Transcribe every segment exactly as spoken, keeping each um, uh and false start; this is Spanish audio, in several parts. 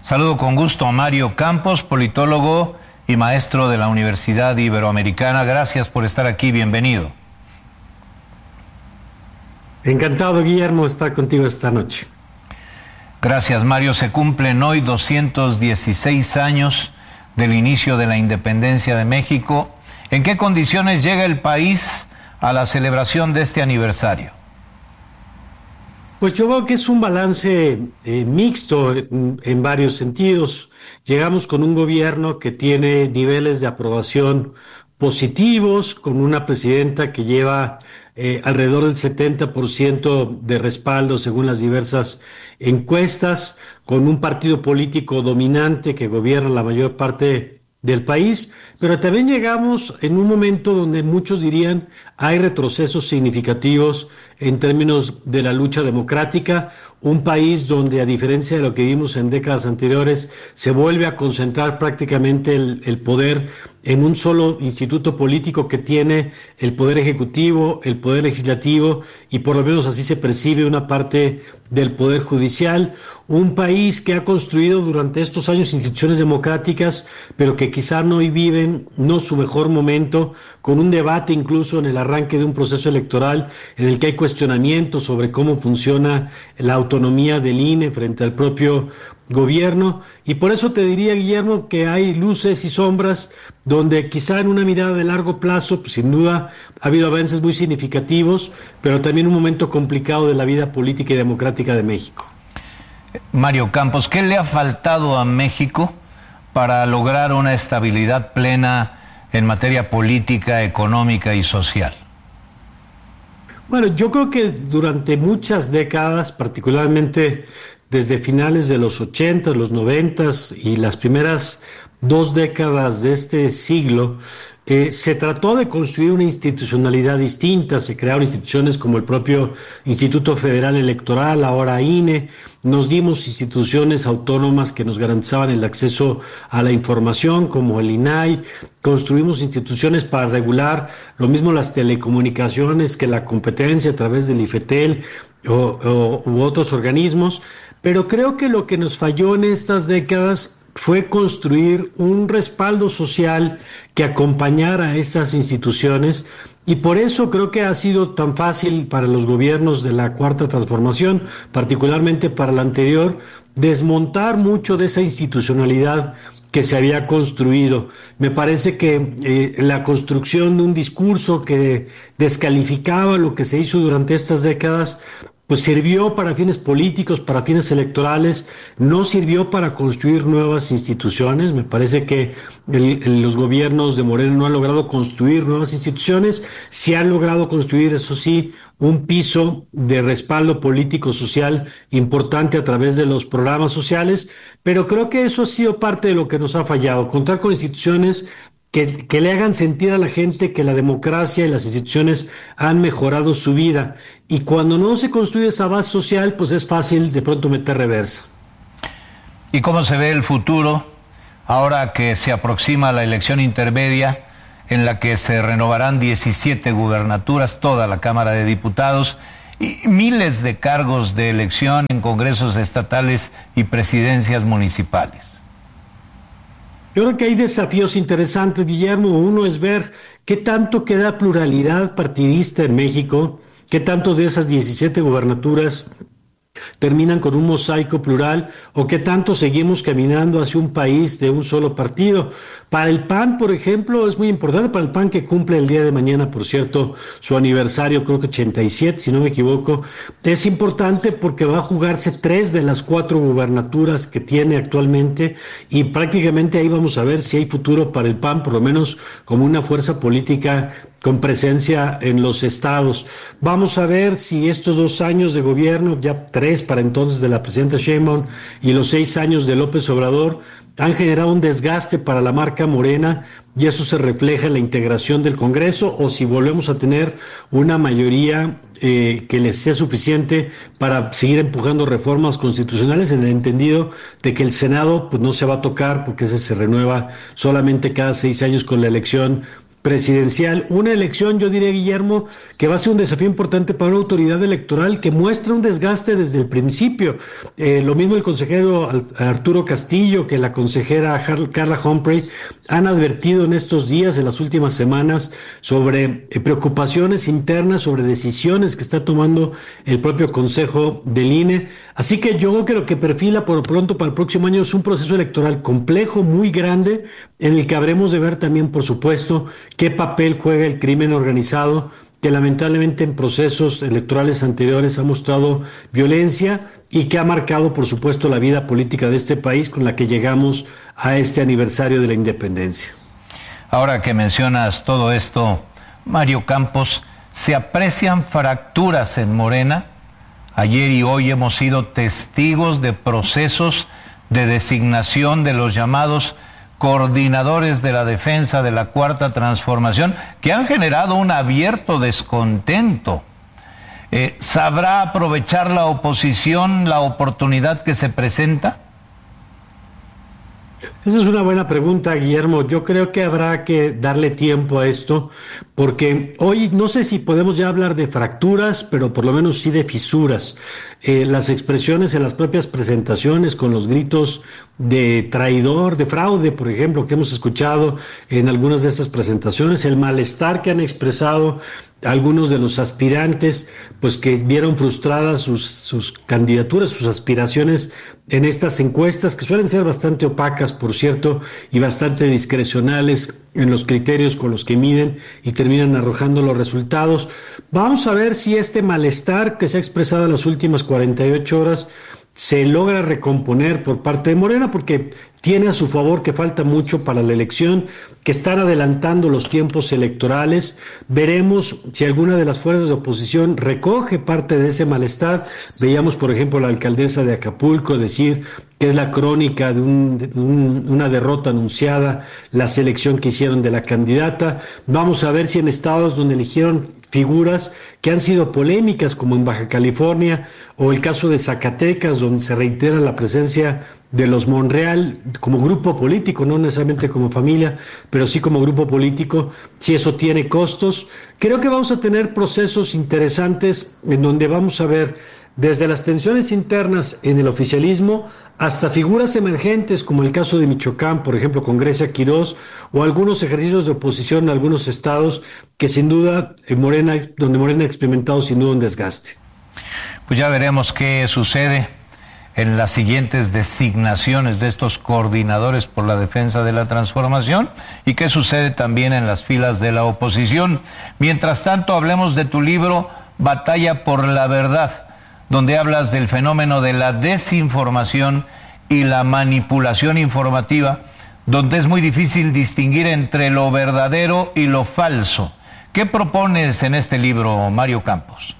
Saludo con gusto a Mario Campos, politólogo y maestro de la Universidad Iberoamericana. Gracias por estar aquí, bienvenido. Encantado, Guillermo, de estar contigo esta noche. Gracias, Mario. Se cumplen hoy doscientos dieciséis años del inicio de la independencia de México. ¿En qué condiciones llega el país a la celebración de este aniversario? Pues yo veo que es un balance eh, mixto en, en varios sentidos. Llegamos con un gobierno que tiene niveles de aprobación positivos, con una presidenta que lleva eh, alrededor del setenta por ciento de respaldo según las diversas encuestas, con un partido político dominante que gobierna la mayor parte del país, pero también llegamos en un momento donde muchos dirían hay retrocesos significativos en términos de la lucha democrática, un país donde, a diferencia de lo que vimos en décadas anteriores, se vuelve a concentrar prácticamente el, el poder en un solo instituto político que tiene el poder ejecutivo, el poder legislativo, y por lo menos así se percibe una parte del poder judicial. Un país que ha construido durante estos años instituciones democráticas, pero que quizá no hoy viven no su mejor momento, con un debate incluso en el arranque de un proceso electoral en el que hay cuestionamientos sobre cómo funciona la autonomía del I N E frente al propio gobierno. Y por eso te diría, Guillermo, que hay luces y sombras donde quizá en una mirada de largo plazo, pues sin duda ha habido avances muy significativos, pero también un momento complicado de la vida política y democrática de México. Mario Campos, ¿qué le ha faltado a México para lograr una estabilidad plena en materia política, económica y social? Bueno, yo creo que durante muchas décadas, particularmente desde finales de los ochenta, los noventas y las primeras dos décadas de este siglo, eh, se trató de construir una institucionalidad distinta. Se crearon instituciones como el propio Instituto Federal Electoral, ahora I N E, nos dimos instituciones autónomas que nos garantizaban el acceso a la información, como el I N A I, construimos instituciones para regular lo mismo las telecomunicaciones que la competencia a través del IFETEL o, o, u otros organismos, pero creo que lo que nos falló en estas décadas fue construir un respaldo social que acompañara a estas instituciones, y por eso creo que ha sido tan fácil para los gobiernos de la Cuarta Transformación, particularmente para la anterior, desmontar mucho de esa institucionalidad que se había construido. Me parece que eh, la construcción de un discurso que descalificaba lo que se hizo durante estas décadas pues sirvió para fines políticos, para fines electorales, no sirvió para construir nuevas instituciones. Me parece que el, el, los gobiernos de Morena no han logrado construir nuevas instituciones, sí han logrado construir, eso sí, un piso de respaldo político-social importante a través de los programas sociales, pero creo que eso ha sido parte de lo que nos ha fallado, contar con instituciones Que, que le hagan sentir a la gente que la democracia y las instituciones han mejorado su vida. Y cuando no se construye esa base social, pues es fácil de pronto meter reversa. ¿Y cómo se ve el futuro ahora que se aproxima la elección intermedia en la que se renovarán diecisiete gubernaturas, toda la Cámara de Diputados y miles de cargos de elección en congresos estatales y presidencias municipales? Yo creo que hay desafíos interesantes, Guillermo. Uno es ver qué tanto queda pluralidad partidista en México, qué tanto de esas diecisiete gubernaturas terminan con un mosaico plural, o qué tanto seguimos caminando hacia un país de un solo partido. Para el P A N, por ejemplo, es muy importante, para el P A N, que cumple el día de mañana, por cierto, su aniversario, creo que ochenta y siete, si no me equivoco, es importante porque va a jugarse tres de las cuatro gubernaturas que tiene actualmente, y prácticamente ahí vamos a ver si hay futuro para el P A N, por lo menos como una fuerza política con presencia en los estados. Vamos a ver si estos dos años de gobierno, ya tres para entonces de la presidenta Sheinbaum y los seis años de López Obrador, han generado un desgaste para la marca Morena, y eso se refleja en la integración del Congreso, o si volvemos a tener una mayoría eh, que les sea suficiente para seguir empujando reformas constitucionales, en el entendido de que el Senado pues no se va a tocar porque ese se renueva solamente cada seis años con la elección presidencial. Una elección, yo diría, Guillermo, que va a ser un desafío importante para una autoridad electoral que muestra un desgaste desde el principio. Eh, lo mismo el consejero Arturo Castillo, que la consejera Carla Humphrey han advertido en estos días, en las últimas semanas, sobre eh, preocupaciones internas, sobre decisiones que está tomando el propio Consejo del I N E. Así que yo creo que perfila por pronto para el próximo año es un proceso electoral complejo, muy grande, en el que habremos de ver también, por supuesto, qué papel juega el crimen organizado, que lamentablemente en procesos electorales anteriores ha mostrado violencia y que ha marcado, por supuesto, la vida política de este país con la que llegamos a este aniversario de la independencia. Ahora que mencionas todo esto, Mario Campos, ¿se aprecian fracturas en Morena? Ayer y hoy hemos sido testigos de procesos de designación de los llamados coordinadores de la defensa de la Cuarta Transformación que han generado un abierto descontento. Eh, ¿Sabrá aprovechar la oposición la oportunidad que se presenta? Esa es una buena pregunta, Guillermo. Yo creo que habrá que darle tiempo a esto, porque hoy no sé si podemos ya hablar de fracturas, pero por lo menos sí de fisuras. Eh, las expresiones en las propias presentaciones, con los gritos de traidor, de fraude, por ejemplo, que hemos escuchado en algunas de estas presentaciones, el malestar que han expresado algunos de los aspirantes, pues que vieron frustradas sus, sus candidaturas, sus aspiraciones en estas encuestas, que suelen ser bastante opacas, por cierto, y bastante discrecionales en los criterios con los que miden y terminan arrojando los resultados. Vamos a ver si este malestar que se ha expresado en las últimas cuarenta y ocho horas se logra recomponer por parte de Morena, porque tiene a su favor que falta mucho para la elección, que están adelantando los tiempos electorales. Veremos si alguna de las fuerzas de oposición recoge parte de ese malestar. Veíamos, por ejemplo, a la alcaldesa de Acapulco decir que es la crónica de, un, de un, una derrota anunciada, la selección que hicieron de la candidata. Vamos a ver si en estados donde eligieron figuras que han sido polémicas, como en Baja California, o el caso de Zacatecas, donde se reitera la presencia de los Monreal como grupo político, no necesariamente como familia, pero sí como grupo político, si eso tiene costos. Creo que vamos a tener procesos interesantes en donde vamos a ver desde las tensiones internas en el oficialismo hasta figuras emergentes, como el caso de Michoacán, por ejemplo, con Grecia Quirós, o algunos ejercicios de oposición en algunos estados que sin duda en Morena, donde Morena ha experimentado sin duda un desgaste. Pues ya veremos qué sucede en las siguientes designaciones de estos coordinadores por la defensa de la transformación y qué sucede también en las filas de la oposición. Mientras tanto, hablemos de tu libro Batalla por la Verdad, donde hablas del fenómeno de la desinformación y la manipulación informativa, donde es muy difícil distinguir entre lo verdadero y lo falso. ¿Qué propones en este libro, Mario Campos?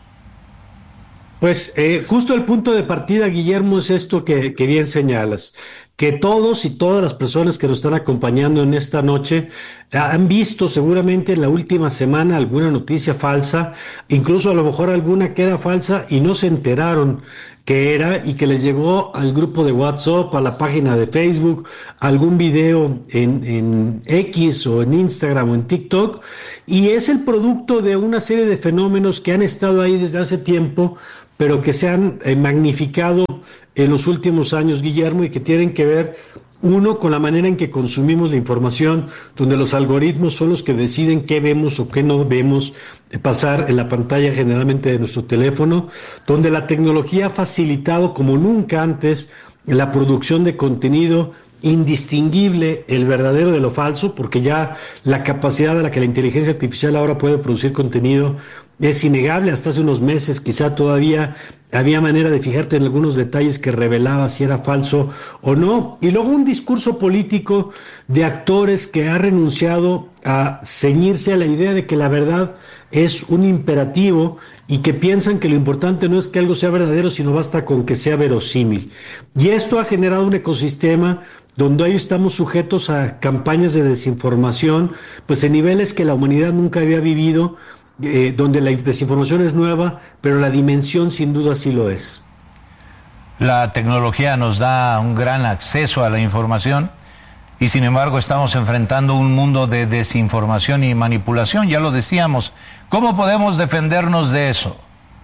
Pues eh, justo el punto de partida, Guillermo, es esto que, que bien señalas, que todos y todas las personas que nos están acompañando en esta noche han visto seguramente en la última semana alguna noticia falsa, incluso a lo mejor alguna que era falsa y no se enteraron que era, y que les llegó al grupo de WhatsApp, a la página de Facebook, algún video en, en X o en Instagram o en TikTok, y es el producto de una serie de fenómenos que han estado ahí desde hace tiempo, pero que se han eh, magnificado en los últimos años, Guillermo, y que tienen que ver, uno, con la manera en que consumimos la información, donde los algoritmos son los que deciden qué vemos o qué no vemos pasar en la pantalla generalmente de nuestro teléfono, donde la tecnología ha facilitado como nunca antes la producción de contenido indistinguible, el verdadero de lo falso, porque ya la capacidad de la que la inteligencia artificial ahora puede producir contenido es innegable. Hasta hace unos meses quizá todavía había manera de fijarte en algunos detalles que revelaba si era falso o no. Y luego un discurso político de actores que ha renunciado a ceñirse a la idea de que la verdad es un imperativo y que piensan que lo importante no es que algo sea verdadero, sino basta con que sea verosímil. Y esto ha generado un ecosistema donde hoy estamos sujetos a campañas de desinformación, pues en niveles que la humanidad nunca había vivido, eh, donde la desinformación es nueva, pero la dimensión sin duda sí lo es. La tecnología nos da un gran acceso a la información y sin embargo estamos enfrentando un mundo de desinformación y manipulación, ya lo decíamos. ¿Cómo podemos defendernos de eso?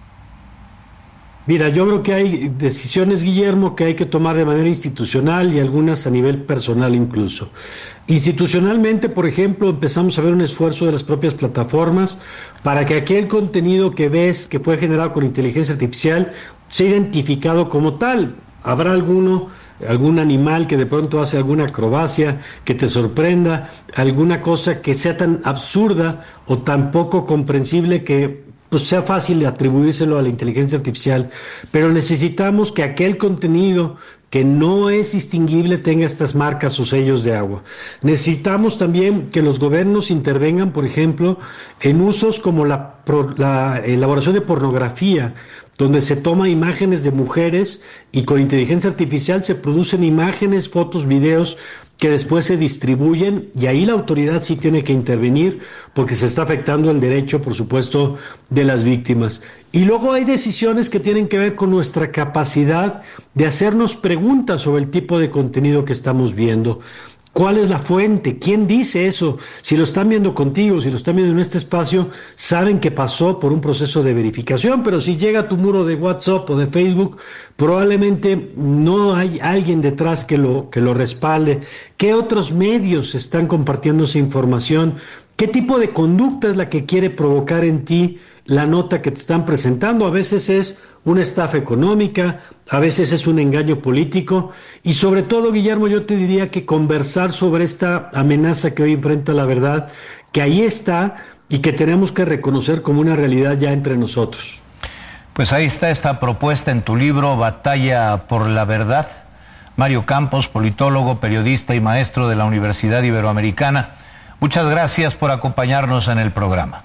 Mira, yo creo que hay decisiones, Guillermo, que hay que tomar de manera institucional y algunas a nivel personal incluso. Institucionalmente, por ejemplo, empezamos a ver un esfuerzo de las propias plataformas para que aquel contenido que ves que fue generado con inteligencia artificial sea identificado como tal. Habrá alguno, algún animal que de pronto hace alguna acrobacia que te sorprenda, alguna cosa que sea tan absurda o tan poco comprensible que pues sea fácil de atribuírselo a la inteligencia artificial, pero necesitamos que aquel contenido que no es distinguible tenga estas marcas o sellos de agua. Necesitamos también que los gobiernos intervengan, por ejemplo, en usos como la, la elaboración de pornografía, donde se toma imágenes de mujeres y con inteligencia artificial se producen imágenes, fotos, videos que después se distribuyen, y ahí la autoridad sí tiene que intervenir porque se está afectando el derecho, por supuesto, de las víctimas. Y luego hay decisiones que tienen que ver con nuestra capacidad de hacernos preguntas sobre el tipo de contenido que estamos viendo. ¿Cuál es la fuente? ¿Quién dice eso? Si lo están viendo contigo, si lo están viendo en este espacio, saben que pasó por un proceso de verificación, pero si llega a tu muro de WhatsApp o de Facebook, probablemente no hay alguien detrás que lo, que lo respalde. ¿Qué otros medios están compartiendo esa información? ¿Qué tipo de conducta es la que quiere provocar en ti la nota que te están presentando? A veces es una estafa económica, a veces es un engaño político, y sobre todo, Guillermo, yo te diría que conversar sobre esta amenaza que hoy enfrenta la verdad, que ahí está y que tenemos que reconocer como una realidad ya entre nosotros. Pues ahí está esta propuesta en tu libro, Batalla por la Verdad. Mario Campos, politólogo, periodista y maestro de la Universidad Iberoamericana, muchas gracias por acompañarnos en el programa.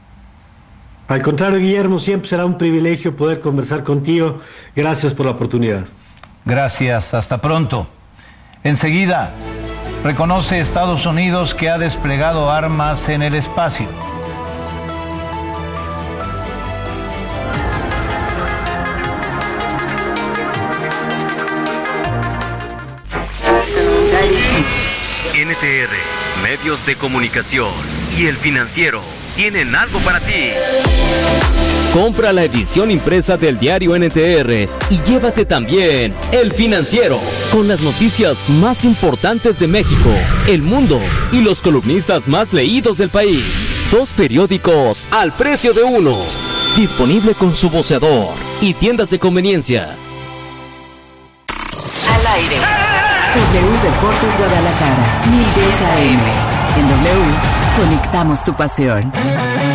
Al contrario, Guillermo, siempre será un privilegio poder conversar contigo. Gracias por la oportunidad. Gracias, hasta pronto. Enseguida, reconoce Estados Unidos que ha desplegado armas en el espacio. N T R, Medios de Comunicación y El Financiero tienen algo para ti. Compra la edición impresa del diario N T R y llévate también El Financiero, con las noticias más importantes de México, el mundo y los columnistas más leídos del país. Dos periódicos al precio de uno. Disponible con su voceador y tiendas de conveniencia. Al aire. W Deportes Guadalajara, mil diez A M. En W, conectamos tu pasión.